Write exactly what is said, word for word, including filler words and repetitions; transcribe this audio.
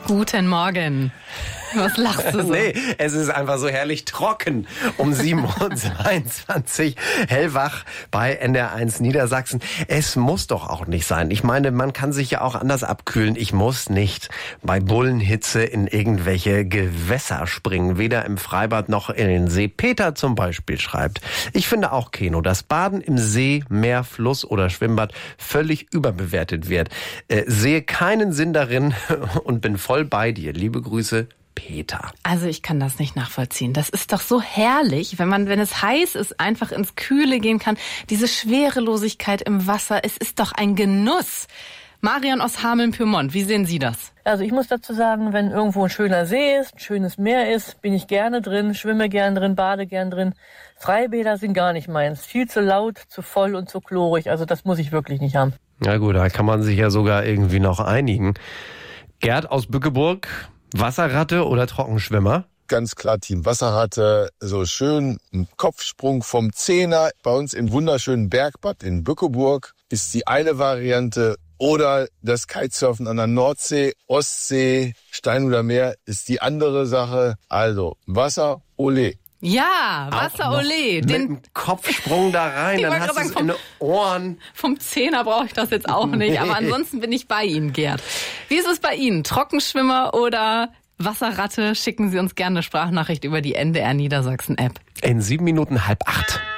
Guten Morgen. Was lachst du so? Nee, es ist einfach so herrlich trocken. Um sieben Uhr zweiundzwanzig hellwach bei N D R eins Niedersachsen. Es muss doch auch nicht sein. Ich meine, man kann sich ja auch anders abkühlen. Ich muss nicht bei Bullenhitze in irgendwelche Gewässer springen. Weder im Freibad noch in den See. Peter zum Beispiel schreibt: Ich finde auch, Keno, dass Baden im See, Meer, Fluss oder Schwimmbad völlig überbewertet wird. Äh, sehe keinen Sinn darin und bin voll bei dir. Liebe Grüße, Peter. Also ich kann das nicht nachvollziehen. Das ist doch so herrlich, wenn man, wenn es heiß ist, einfach ins Kühle gehen kann. Diese Schwerelosigkeit im Wasser, es ist doch ein Genuss. Marion aus Hameln-Pyrmont, wie sehen Sie das? Also ich muss dazu sagen, wenn irgendwo ein schöner See ist, ein schönes Meer ist, bin ich gerne drin, schwimme gern drin, bade gern drin. Freibäder sind gar nicht meins. Viel zu laut, zu voll und zu chlorig. Also das muss ich wirklich nicht haben. Na gut, da kann man sich ja sogar irgendwie noch einigen. Gerd aus Bückeburg: Wasserratte oder Trockenschwimmer? Ganz klar Team Wasserratte, so schön ein Kopfsprung vom Zehner. Bei uns im wunderschönen Bergbad in Bückeburg ist die eine Variante, oder das Kitesurfen an der Nordsee, Ostsee, Steinhuder Meer ist die andere Sache. Also Wasser, ole. Ja, Wasser, ole. Den mit dem Kopfsprung da rein, dann hast du es in den Ohren. Vom Zehner brauche ich das jetzt auch nicht, nee. Aber ansonsten bin ich bei Ihnen, Gerd. Wie ist es bei Ihnen? Trockenschwimmer oder Wasserratte? Schicken Sie uns gerne eine Sprachnachricht über die N D R Niedersachsen App. In sieben Minuten halb acht.